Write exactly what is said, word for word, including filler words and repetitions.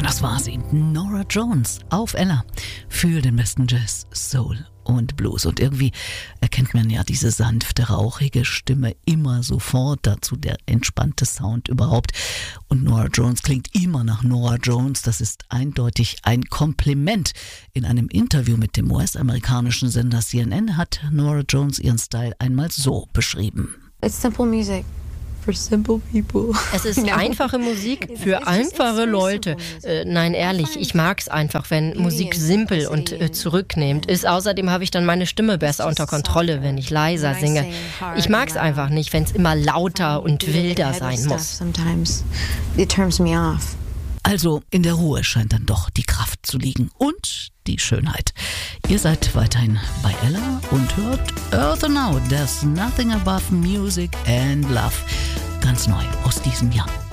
Das war sie, Norah Jones auf Ella für den besten Jazz, Soul und Blues. Und irgendwie erkennt man ja diese sanfte, rauchige Stimme immer sofort, dazu der entspannte Sound überhaupt. Und Norah Jones klingt immer nach Norah Jones, das ist eindeutig ein Kompliment. In einem Interview mit dem U S-amerikanischen Sender C N N hat Norah Jones ihren Style einmal so beschrieben. It's simple music. For simple people. Es ist einfache Musik für einfache Leute. Äh, nein, ehrlich, ich mag es einfach, wenn Musik simpel und äh, zurücknehmend ist. Außerdem habe ich dann meine Stimme besser unter Kontrolle, wenn ich leiser singe. Ich mag es einfach nicht, wenn es immer lauter und wilder sein muss. Also in der Ruhe scheint dann doch die Kraft zu liegen und die Schönheit. Ihr seid weiterhin bei Ella und hört Earth and Now, There's Nothing Above Music and Love. Ganz neu aus diesem Jahr.